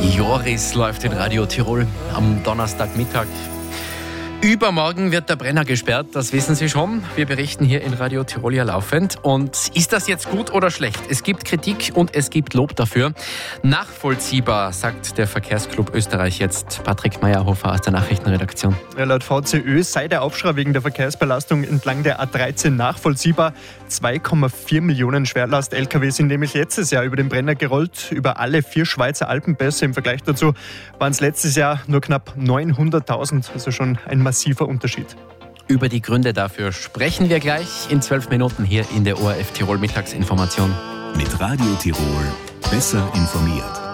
Joris läuft in Radio Tirol am Donnerstagmittag. Übermorgen wird der Brenner gesperrt, das wissen Sie schon. Wir berichten hier in Radio Tirol ja laufend. Und ist das jetzt gut oder schlecht? Es gibt Kritik und es gibt Lob dafür. Nachvollziehbar, sagt der Verkehrsclub Österreich jetzt. Patrick Meyerhofer aus der Nachrichtenredaktion. Ja, laut VCÖ sei der Aufschrei wegen der Verkehrsbelastung entlang der A13 nachvollziehbar. 2,4 Millionen Schwerlast-LKW sind nämlich letztes Jahr über den Brenner gerollt. Über alle 4 Schweizer Alpenpässe. Im Vergleich dazu waren es letztes Jahr nur knapp 900.000, also schon ein massiver Unterschied. Über die Gründe dafür sprechen wir gleich in 12 Minuten hier in der ORF Tirol Mittagsinformation. Mit Radio Tirol besser informiert.